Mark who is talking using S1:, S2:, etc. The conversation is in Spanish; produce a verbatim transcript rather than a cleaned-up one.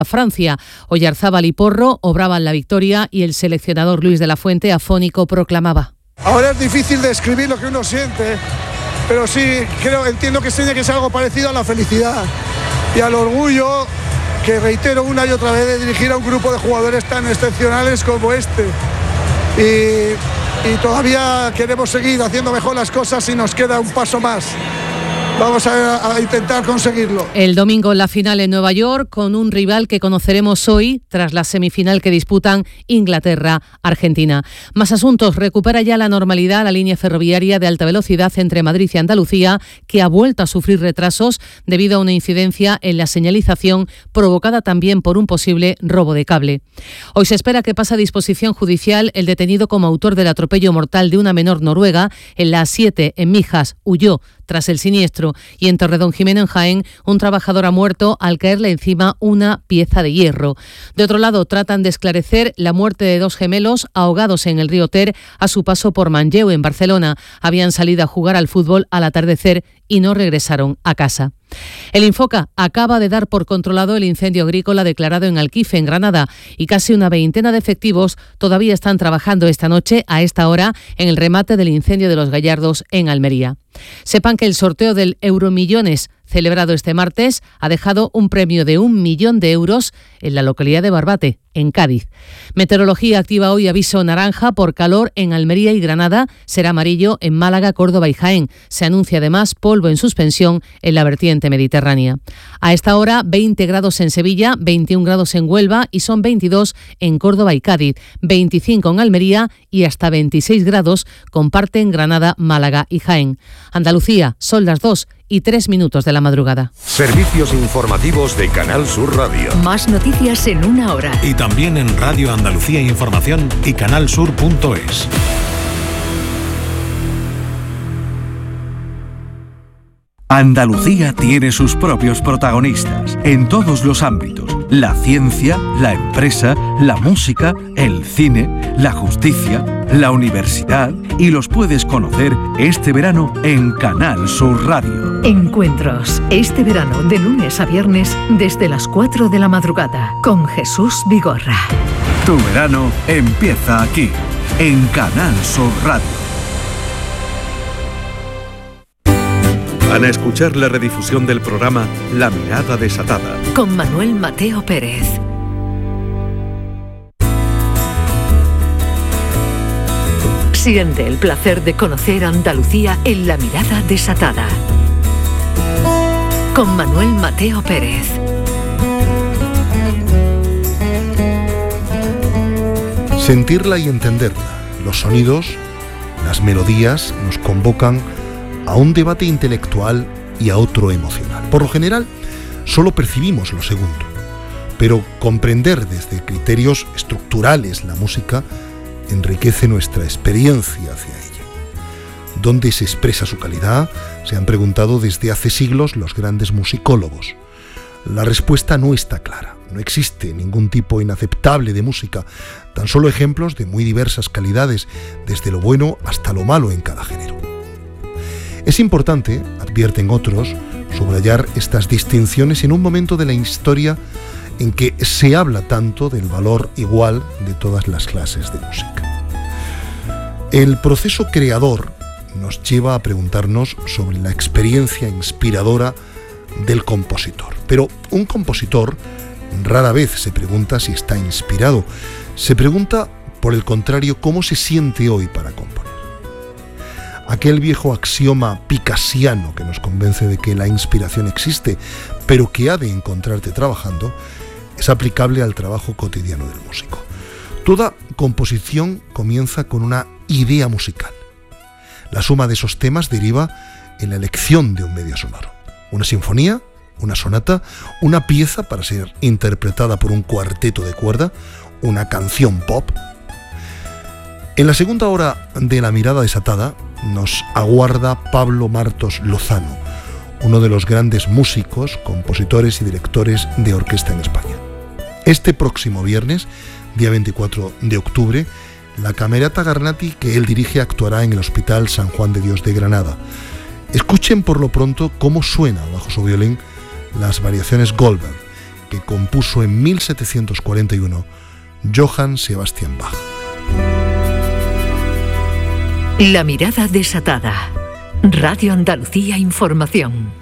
S1: Francia. Oyarzábal y Porro obraban la victoria y el seleccionador Luis de la Fuente, afónico, proclamaba:
S2: ahora es difícil describir lo que uno siente, pero sí creo, entiendo que tiene que ser algo parecido a la felicidad y al orgullo que, reitero una y otra vez, de dirigir a un grupo de jugadores tan excepcionales como este. Y, y todavía queremos seguir haciendo mejor las cosas y nos queda un paso más. Vamos a, a intentar conseguirlo.
S1: El domingo la final en Nueva York, con un rival que conoceremos hoy tras la semifinal que disputan Inglaterra-Argentina. Más asuntos. Recupera ya la normalidad la línea ferroviaria de alta velocidad entre Madrid y Andalucía, que ha vuelto a sufrir retrasos debido a una incidencia en la señalización provocada también por un posible robo de cable. Hoy se espera que pase a disposición judicial el detenido como autor del atropello mortal de una menor noruega en la A siete en Mijas. Huyó tras el siniestro. Y en Torredonjimeno, en Jaén, un trabajador ha muerto al caerle encima una pieza de hierro. De otro lado, tratan de esclarecer la muerte de dos gemelos ahogados en el río Ter a su paso por Manlleu, en Barcelona. Habían salido a jugar al fútbol al atardecer y no regresaron a casa. El Infoca acaba de dar por controlado el incendio agrícola declarado en Alquife, en Granada, y casi una veintena de efectivos todavía están trabajando esta noche, a esta hora, en el remate del incendio de Los Gallardos, en Almería. Sepan que el sorteo del Euromillones, celebrado este martes, ha dejado un premio de un millón de euros en la localidad de Barbate, en Cádiz. Meteorología activa hoy aviso naranja por calor en Almería y Granada, será amarillo en Málaga, Córdoba y Jaén. Se anuncia además polvo en suspensión en la vertiente mediterránea. A esta hora, veinte grados en Sevilla, veintiún grados en Huelva y son veintidós en Córdoba y Cádiz, veinticinco en Almería y hasta veintiséis grados comparten Granada, Málaga y Jaén. Andalucía, son las dos y tres minutos de la madrugada.
S3: Servicios informativos de Canal Sur Radio.
S4: Más noticias en una hora.
S5: Y también en Radio Andalucía Información y canalsur punto es.
S6: Andalucía tiene sus propios protagonistas en todos los ámbitos: la ciencia, la empresa, la música, el cine, la justicia, la universidad, y los puedes conocer este verano en Canal Sur Radio.
S4: Encuentros, este verano de lunes a viernes desde las cuatro de la madrugada con Jesús Vigorra.
S6: Tu verano empieza aquí, en Canal Sur Radio.
S3: Van a escuchar la redifusión del programa La Mirada Desatada,
S4: con Manuel Mateo Pérez. Siente el placer de conocer Andalucía en La Mirada Desatada, con Manuel Mateo Pérez.
S7: Sentirla y entenderla. Los sonidos, las melodías nos convocan a un debate intelectual y a otro emocional. Por lo general, solo percibimos lo segundo, pero comprender desde criterios estructurales la música enriquece nuestra experiencia hacia ella. ¿Dónde se expresa su calidad?, se han preguntado desde hace siglos los grandes musicólogos. La respuesta no está clara. No existe ningún tipo inaceptable de música, tan solo ejemplos de muy diversas calidades, desde lo bueno hasta lo malo en cada género. Es importante, advierten otros, subrayar estas distinciones en un momento de la historia en que se habla tanto del valor igual de todas las clases de música. El proceso creador nos lleva a preguntarnos sobre la experiencia inspiradora del compositor. Pero un compositor rara vez se pregunta si está inspirado. Se pregunta, por el contrario, cómo se siente hoy para componer. Aquel viejo axioma picasiano que nos convence de que la inspiración existe, pero que ha de encontrarte trabajando, es aplicable al trabajo cotidiano del músico. Toda composición comienza con una idea musical. La suma de esos temas deriva en la elección de un medio sonoro. Una sinfonía, una sonata, una pieza para ser interpretada por un cuarteto de cuerda, una canción pop. En la segunda hora de La Mirada Desatada nos aguarda Pablo Martos Lozano, uno de los grandes músicos, compositores y directores de orquesta en España. Este próximo viernes, día veinticuatro de octubre, la Camerata Garnati que él dirige actuará en el Hospital San Juan de Dios de Granada. Escuchen por lo pronto cómo suena bajo su violín las variaciones Goldberg, que compuso en mil setecientos cuarenta y uno Johann Sebastian Bach.
S4: La mirada desatada. Radio Andalucía Información.